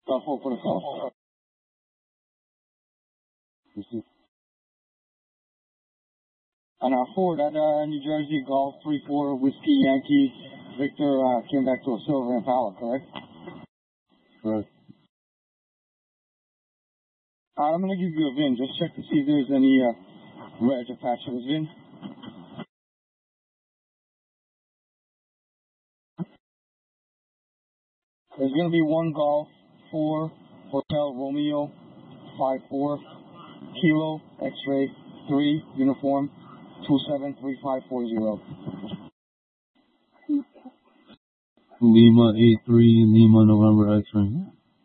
4 for the call. On our 4, that New Jersey Golf 3-4 Whiskey Yankee Victor came back to a silver Impala, correct? Correct. I'm going to give you a VIN. Just check to see if there's any reg attached to this VIN. There's going to be 1 Golf 4 Hotel Romeo 54 Kilo X-ray 3 Uniform 273540. Lima 83 Lima November X-ray.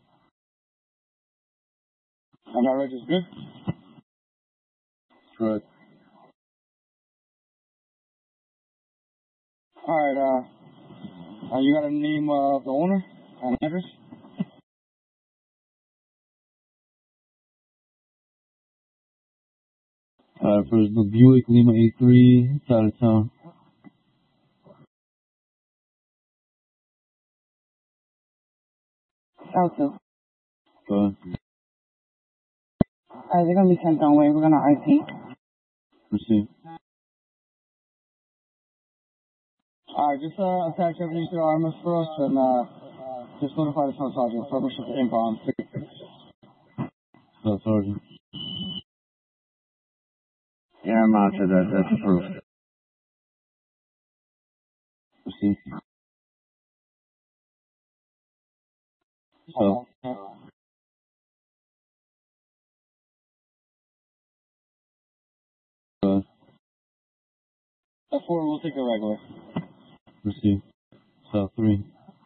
And that reg is good? Correct. Alright, you got a name of the owner and address? For the Buick Lima 83, it's out of town. Southfield. Good. They're going to be sent on way. We're going to RC. Proceed. Alright, just attach everything to the armors for us and just notify the South Sergeant. Permission to impound. South Sergeant. Yeah, I'm out to that. That's approved. Proceed. So. That 4, we'll take the regular. Proceed. South 3.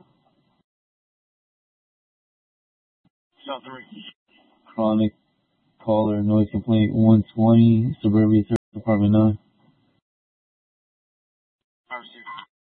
South 3. Chronic caller noise complaint 120 Suburbia Department 9.